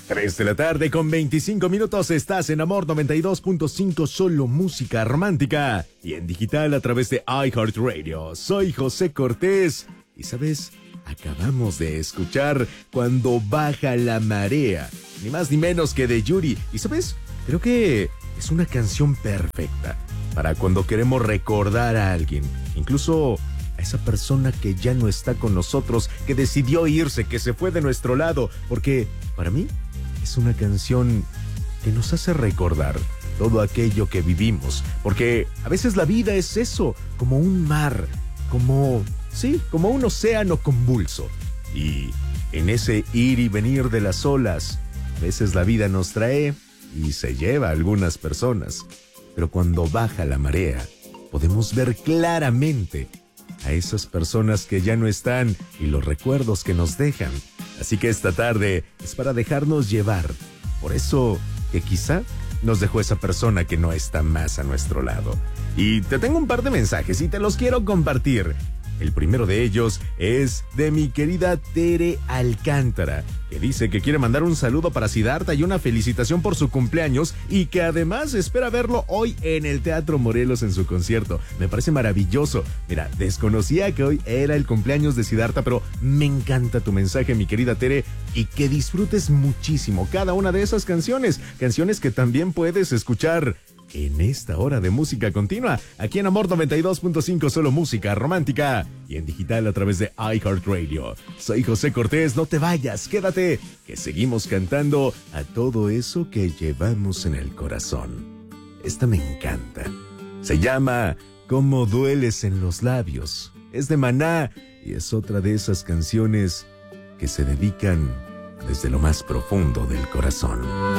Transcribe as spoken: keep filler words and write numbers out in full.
tres de la tarde con veinticinco minutos, estás en Amor noventa y dos punto cinco, solo música romántica. Y en digital a través de iHeartRadio. Soy José Cortés. Y sabes, acabamos de escuchar Cuando baja la marea. Ni más ni menos que de Yuri. Y sabes, creo que es una canción perfecta para cuando queremos recordar a alguien. Incluso a esa persona que ya no está con nosotros, que decidió irse, que se fue de nuestro lado. Porque para mí es una canción que nos hace recordar todo aquello que vivimos. Porque a veces la vida es eso, como un mar, como, sí, como un océano convulso. Y en ese ir y venir de las olas, a veces la vida nos trae y se lleva a algunas personas. Pero cuando baja la marea, podemos ver claramente a esas personas que ya no están y los recuerdos que nos dejan. Así que esta tarde es para dejarnos llevar. Por eso que quizá nos dejó esa persona que no está más a nuestro lado. Y te tengo un par de mensajes y te los quiero compartir. El primero de ellos es de mi querida Tere Alcántara, que dice que quiere mandar un saludo para Siddhartha y una felicitación por su cumpleaños y que además espera verlo hoy en el Teatro Morelos en su concierto. Me parece maravilloso. Mira, desconocía que hoy era el cumpleaños de Siddhartha, pero me encanta tu mensaje, mi querida Tere, y que disfrutes muchísimo cada una de esas canciones, canciones que también puedes escuchar en esta hora de música continua, aquí en Amor noventa y dos punto cinco, solo música romántica, y en digital a través de iHeartRadio. Soy José Cortés, no te vayas, quédate, que seguimos cantando a todo eso que llevamos en el corazón. Esta me encanta. Se llama Cómo dueles en los labios. Es de Maná y es otra de esas canciones que se dedican desde lo más profundo del corazón.